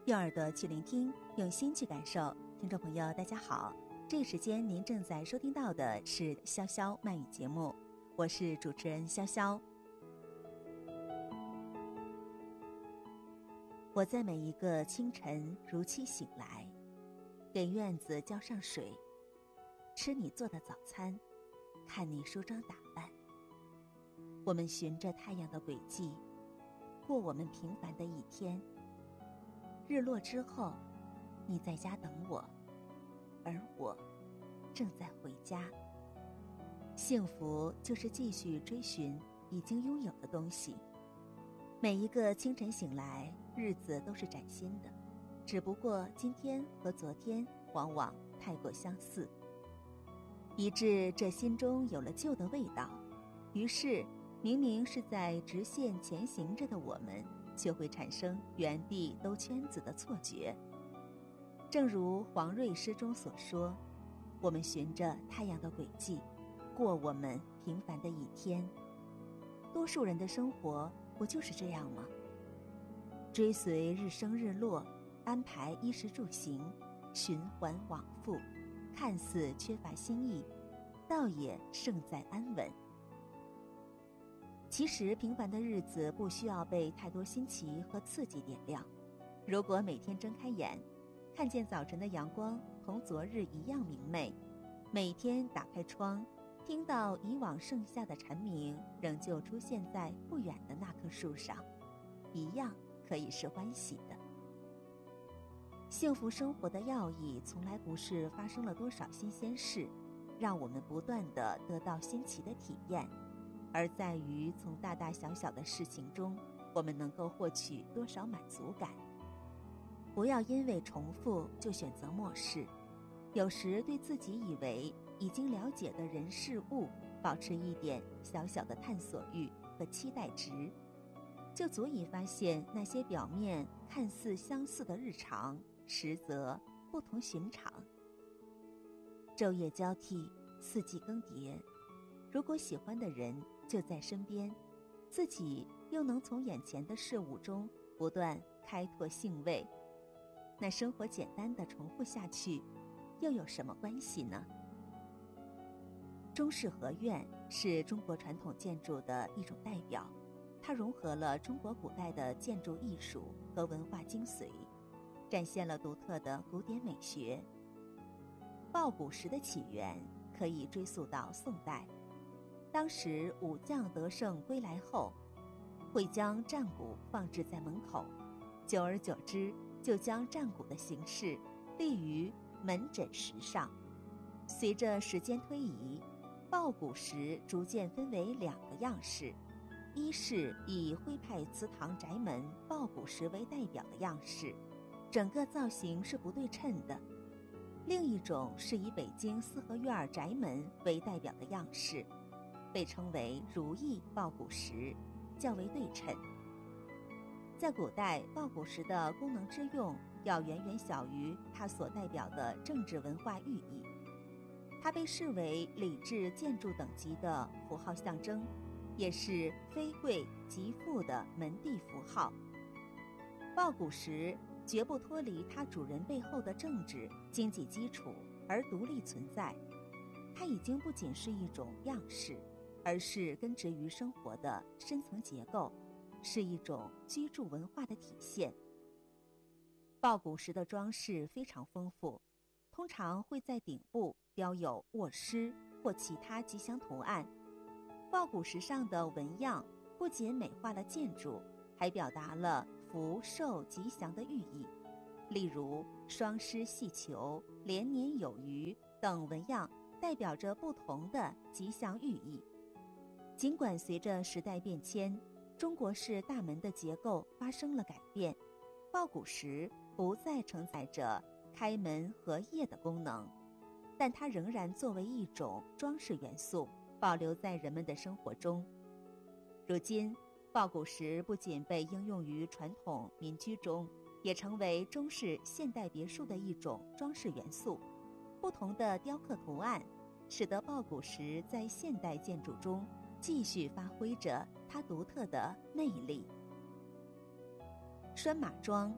用耳朵去聆听，用心去感受。听众朋友大家好，这一时间您正在收听到的是潇潇慢语节目，我是主持人潇潇。我在每一个清晨如期醒来，给院子浇上水，吃你做的早餐，看你梳妆打扮。我们循着太阳的轨迹，过我们平凡的一天。日落之后，你在家等我，而我正在回家。幸福就是继续追寻已经拥有的东西。每一个清晨醒来，日子都是崭新的，只不过今天和昨天往往太过相似，以致这心中有了旧的味道。于是明明是在直线前行着的我们，却会产生原地兜圈子的错觉。正如黄瑞诗中所说，我们循着太阳的轨迹，过我们平凡的一天。多数人的生活不就是这样吗？追随日升日落，安排衣食住行，循环往复，看似缺乏新意，倒也胜在安稳。其实平凡的日子不需要被太多新奇和刺激点亮。如果每天睁开眼，看见早晨的阳光同昨日一样明媚，每天打开窗，听到以往盛夏的蝉鸣仍旧出现在不远的那棵树上，一样可以是欢喜的。幸福生活的要义从来不是发生了多少新鲜事，让我们不断地得到新奇的体验，而在于从大大小小的事情中，我们能够获取多少满足感。不要因为重复就选择漠视，有时对自己以为已经了解的人事物保持一点小小的探索欲和期待值，就足以发现那些表面看似相似的日常，实则不同寻常。昼夜交替，四季更迭，如果喜欢的人就在身边，自己又能从眼前的事物中不断开拓兴味，那生活简单的重复下去，又有什么关系呢？中式合院是中国传统建筑的一种代表，它融合了中国古代的建筑艺术和文化精髓，展现了独特的古典美学。抱鼓石的起源可以追溯到宋代，当时武将得胜归来后，会将战鼓放置在门口，久而久之就将战鼓的形式立于门诊石上。随着时间推移，抱鼓石逐渐分为两个样式，一是以徽派祠堂宅门抱鼓石为代表的样式，整个造型是不对称的；另一种是以北京四合院宅门为代表的样式，被称为如意抱鼓石，较为对称。在古代，抱鼓石的功能之用要远远小于它所代表的政治文化寓意，它被视为礼制建筑等级的符号象征，也是非贵即富的门第符号。抱鼓石绝不脱离它主人背后的政治经济基础而独立存在，它已经不仅是一种样式，而是根植于生活的深层结构，是一种居住文化的体现。抱鼓石的装饰非常丰富，通常会在顶部雕有卧狮或其他吉祥图案。抱鼓石上的纹样不仅美化了建筑，还表达了福寿吉祥的寓意，例如双狮戏球、连年有余等纹样代表着不同的吉祥寓意。尽管随着时代变迁，中国式大门的结构发生了改变，抱鼓石不再承载着开门合业的功能，但它仍然作为一种装饰元素保留在人们的生活中。如今，抱鼓石不仅被应用于传统民居中，也成为中式现代别墅的一种装饰元素。不同的雕刻图案使得抱鼓石在现代建筑中继续发挥着它独特的魅力。拴马桩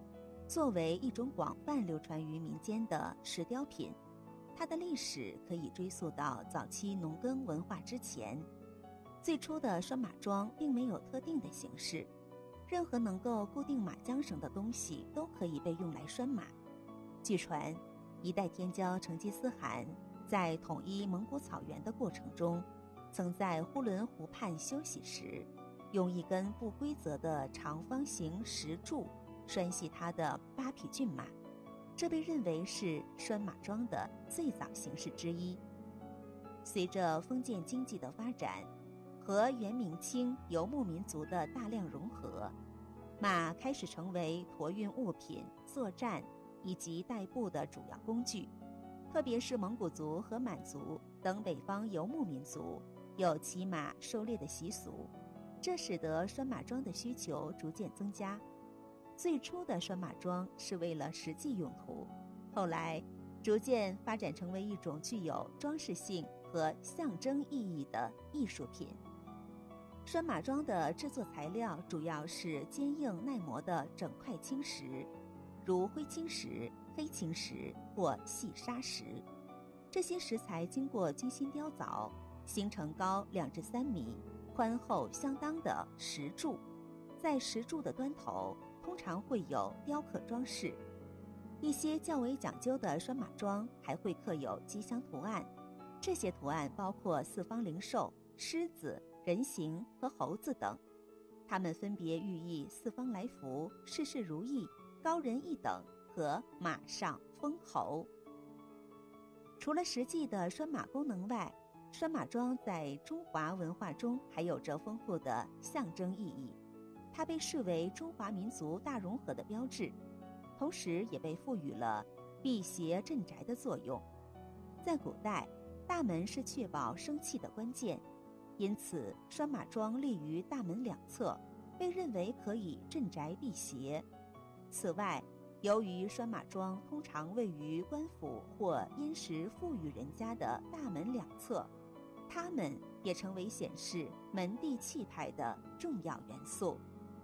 作为一种广泛流传于民间的石雕品，它的历史可以追溯到早期农耕文化之前。最初的拴马桩并没有特定的形式，任何能够固定马缰绳的东西都可以被用来拴马。据传，一代天骄成吉思汗在统一蒙古草原的过程中，曾在呼伦湖畔休息时，用一根不规则的长方形石柱拴系他的8匹骏马，这被认为是拴马桩的最早形式之一。随着封建经济的发展和元明清游牧民族的大量融合，马开始成为驮运物品、作战以及代步的主要工具。特别是蒙古族和满族等北方游牧民族有骑马狩猎的习俗，这使得拴马桩的需求逐渐增加。最初的拴马桩是为了实际用途，后来逐渐发展成为一种具有装饰性和象征意义的艺术品。拴马桩的制作材料主要是坚硬耐磨的整块青石，如灰青石、黑青石或细砂石。这些石材经过精心雕凿，形成高2至3米、宽厚相当的石柱，在石柱的端头通常会有雕刻装饰。一些较为讲究的拴马桩还会刻有吉祥图案，这些图案包括四方灵兽、狮子、人形和猴子等，它们分别寓意四方来福、事事如意、高人一等和马上封侯。除了实际的拴马功能外，拴马桩在中华文化中还有着丰富的象征意义，它被视为中华民族大融合的标志，同时也被赋予了辟邪镇宅的作用。在古代，大门是确保生气的关键，因此拴马桩立于大门两侧，被认为可以镇宅辟邪。此外，由于拴马桩通常位于官府或殷实富裕人家的大门两侧，它们也成为显示门第气派的重要元素。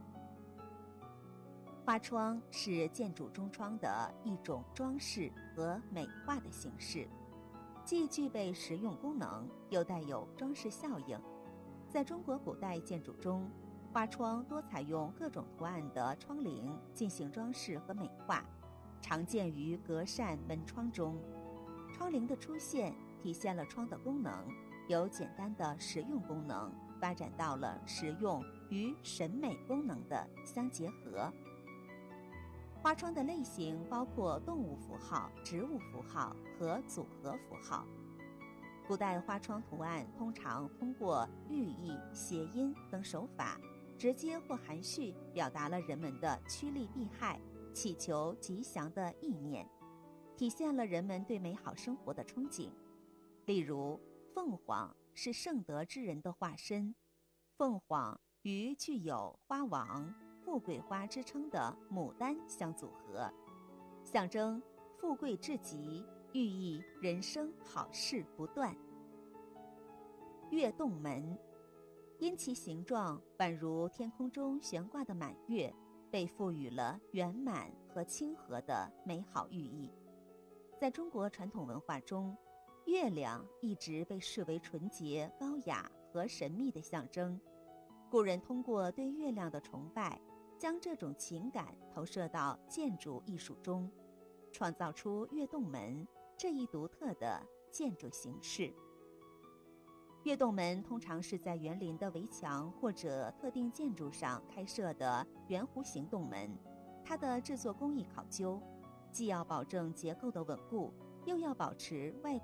花窗是建筑中窗的一种装饰和美化的形式，既具备实用功能，又带有装饰效应。在中国古代建筑中，花窗多采用各种图案的窗棂进行装饰和美化，常见于隔扇、门窗中。窗棂的出现体现了窗的功能，由简单的实用功能发展到了实用与审美功能的相结合。花窗的类型包括动物符号、植物符号和组合符号。古代花窗图案通常通过寓意、谐音等手法，直接或含蓄表达了人们的趋利避害、祈求吉祥的意念，体现了人们对美好生活的憧憬。例如，凤凰是圣德之人的化身，凤凰与具有花王、富贵花之称的牡丹相组合，象征富贵至极，寓意人生好事不断。月洞门因其形状宛如天空中悬挂的满月，被赋予了圆满和清和的美好寓意。在中国传统文化中，月亮一直被视为纯洁、高雅和神秘的象征。古人通过对月亮的崇拜，将这种情感投射到建筑艺术中，创造出月洞门这一独特的建筑形式。月洞门通常是在园林的围墙或者特定建筑上开设的圆弧形洞门，它的制作工艺考究，既要保证结构的稳固，又要保持外